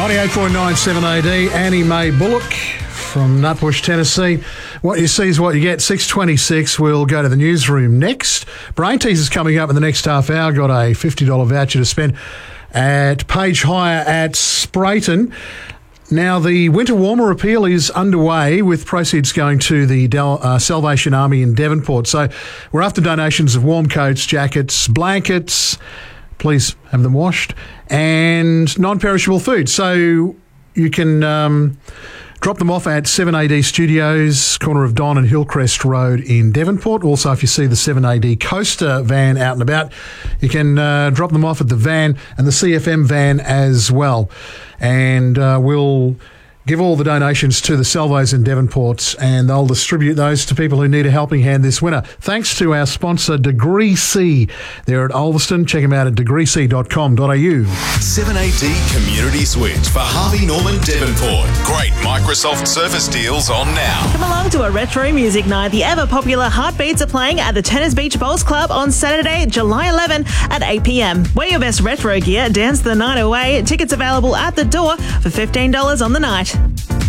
98.97 AD, Annie Mae Bullock from Nutbush, Tennessee. What you see is what you get. 6:26. We'll go to the newsroom next. Brain Teasers coming up in the next half hour. Got a $50 voucher to spend at Page Hire at Sprayton. Now, the winter warmer appeal is underway with proceeds going to the Salvation Army in Devonport. So we're after donations of warm coats, jackets, blankets. Please have them washed, and non-perishable food. So you can drop them off at 7AD Studios, corner of Don and Hillcrest Road in Devonport. Also, if you see the 7AD Coaster van out and about, you can drop them off at the van and the CFM van as well. And we'll give all the donations to the Salvos in Devonport, and they'll distribute those to people who need a helping hand this winter. Thanks to our sponsor, Degree C. They're at Ulverston. Check them out at degreec.com.au. 7AD Community Switch for Harvey Norman Devonport. Great Microsoft Surface deals on now. Come along to a retro music night. The ever-popular Heartbeats are playing at the Tennis Beach Bowls Club on Saturday, July 11 at 8 p.m. Wear your best retro gear, dance the night away. Tickets available at the door for $15 on the night. If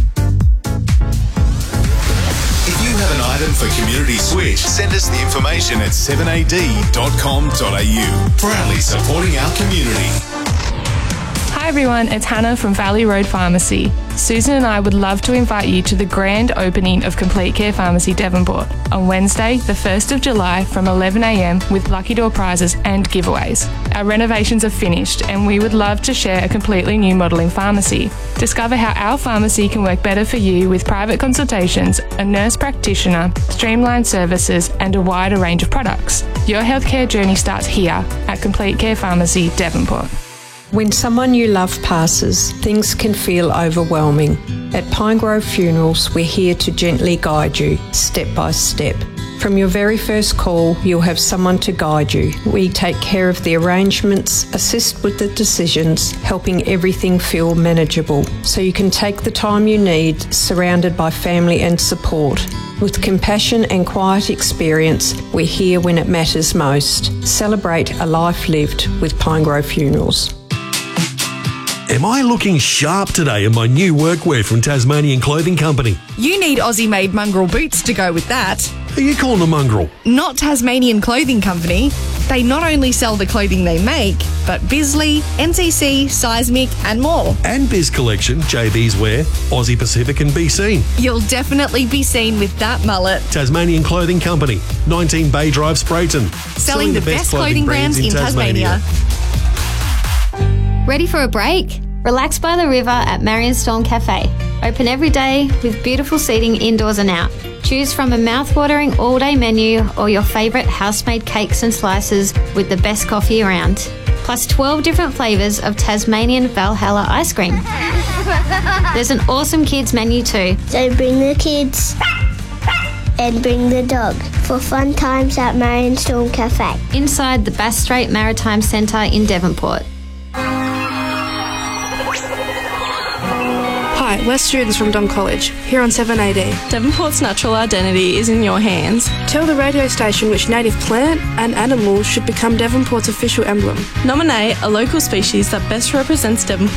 you have an item for Community Switch, send us the information at 7ad.com.au. Proudly supporting our community. Hi everyone, it's Hannah from Valley Road Pharmacy. Susan and I would love to invite you to the grand opening of Complete Care Pharmacy Devonport on Wednesday, the 1st of July from 11am with lucky door prizes and giveaways. Our renovations are finished and we would love to share a completely new modelling pharmacy. Discover how our pharmacy can work better for you with private consultations, a nurse practitioner, streamlined services and a wider range of products. Your healthcare journey starts here at Complete Care Pharmacy Devonport. When someone you love passes, things can feel overwhelming. At Pinegrove Funerals, we're here to gently guide you, step by step. From your very first call, you'll have someone to guide you. We take care of the arrangements, assist with the decisions, helping everything feel manageable, so you can take the time you need, surrounded by family and support. With compassion and quiet experience, we're here when it matters most. Celebrate a life lived with Pinegrove Funerals. Am I looking sharp today in my new workwear from Tasmanian Clothing Company? You need Aussie-made mongrel boots to go with that. Are you calling a mongrel? Not Tasmanian Clothing Company. They not only sell the clothing they make, but Bisley, NCC, Seismic and more. And Biz Collection, JB's Wear, Aussie Pacific and Be Seen. You'll definitely be seen with that mullet. Tasmanian Clothing Company, 19 Bay Drive, Sprayton. Selling the best clothing brands in Tasmania. Ready for a break? Relax by the river at Marion Storm Cafe. Open every day with beautiful seating indoors and out. Choose from a mouth-watering all-day menu or your favourite house-made cakes and slices with the best coffee around. Plus 12 different flavours of Tasmanian Valhalla ice cream. There's an awesome kids menu too. So bring the kids and bring the dog for fun times at Marion Storm Cafe. Inside the Bass Strait Maritime Centre in Devonport. Hi, we're students from Don College, here on 7AD. Devonport's natural identity is in your hands. Tell the radio station which native plant and animal should become Devonport's official emblem. Nominate a local species that best represents Devonport